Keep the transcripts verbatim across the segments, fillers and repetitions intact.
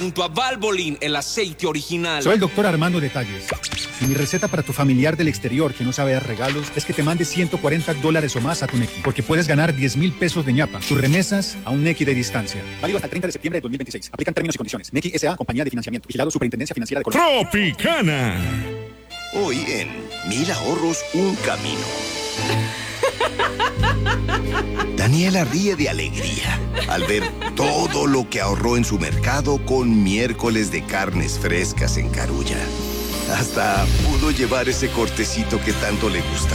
Junto a Valvoline, el aceite original. Soy el doctor Armando Detalles. Y mi receta para tu familiar del exterior que no sabe dar regalos es que te mande ciento cuarenta dólares o más a tu Nequi, porque puedes ganar diez mil pesos de ñapa. Tus remesas a un Nequi de distancia. Válido hasta el treinta de septiembre de dos mil veintiséis. Aplican términos y condiciones. Nequi S A, compañía de financiamiento. Vigilado Superintendencia Financiera de Colombia. Tropicana. Hoy en Mil Ahorros, un camino. Daniela ríe de alegría al ver todo lo que ahorró en su mercado con miércoles de carnes frescas en Carulla. Hasta pudo llevar ese cortecito que tanto le gusta.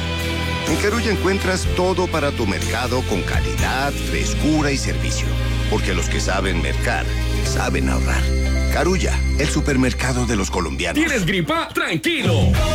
En Carulla encuentras todo para tu mercado con calidad, frescura y servicio. Porque los que saben mercar, saben ahorrar. Carulla, el supermercado de los colombianos. ¿Tienes gripa? ¡Tranquilo!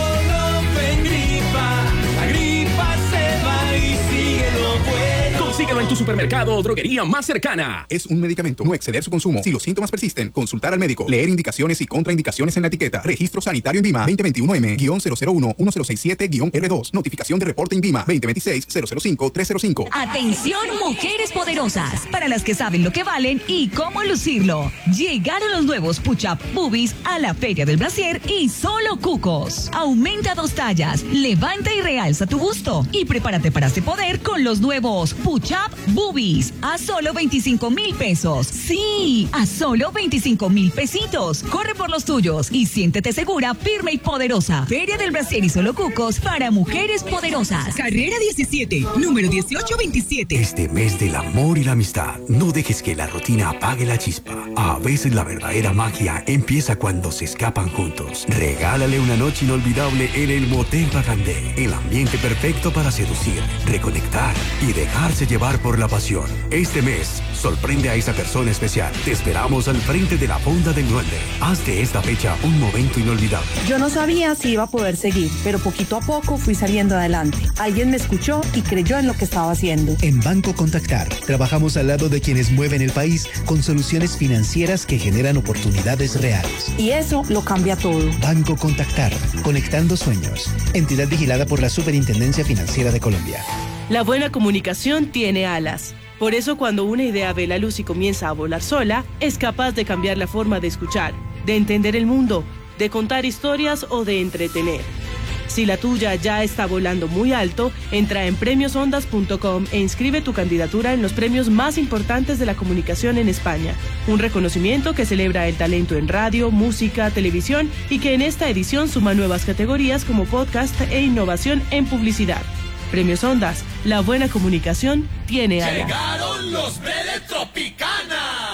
Colofen gripa, la gripa se va y síguelo bueno. Consíguelo en tu supermercado o droguería más cercana. Es un medicamento, no exceder su consumo. Si los síntomas persisten, consultar al médico. Leer indicaciones y contraindicaciones en la etiqueta. Registro sanitario INVIMA veinte veintiuno M cero cero uno uno cero seis siete R dos. Notificación de reporte INVIMA veinte veintiséis cero cero cinco tres cero cinco. Atención, mujeres poderosas, para las que saben lo que valen y cómo lucirlo. Llegaron los nuevos Push-Up Boobies a la Feria del Brasier y solo cucos. Aumenta dos tallas, levanta y realza tu busto y prepárate para este poder con los nuevos Push-Up Boobies a solo veinticinco mil pesos. Sí, a solo veinticinco mil pesitos. Corre por los tuyos y siéntete segura, firme y poderosa. Feria del Brasier y solo cucos para mujeres poderosas. Carrera diecisiete, número dieciocho veintisiete. Este mes del amor y la amistad, no dejes que la rutina apague la chispa. A veces la verdadera magia empieza cuando se escapan juntos. Regálale una noche inolvidable en el Motel Bagandé. El ambiente perfecto para seducir, reconectar y dejarse llevar por la pasión. Este mes, sorprende a esa persona especial. Te esperamos al frente de la Fonda del Duende. Haz de esta fecha un momento inolvidable. Yo no sabía si iba a poder seguir, pero poquito a poco fui saliendo adelante. Alguien me escuchó y creyó en lo que estaba haciendo. En Banco Contactar, trabajamos al lado de quienes mueven el país con soluciones financieras que generan oportunidades reales. Y eso lo cambia todo. Banco Contactar, conectando sueños. Entidad vigilada por la Superintendencia Financiera de Colombia. La buena comunicación tiene alas. Por eso cuando una idea ve la luz y comienza a volar sola, es capaz de cambiar la forma de escuchar, de entender el mundo, de contar historias o de entretener. Si la tuya ya está volando muy alto, entra en premios ondas punto com e inscribe tu candidatura en los premios más importantes de la comunicación en España. Un reconocimiento que celebra el talento en radio, música, televisión y que en esta edición suma nuevas categorías como podcast e innovación en publicidad. Premios Ondas, la buena comunicación tiene alas. Llegaron los de Tropicana.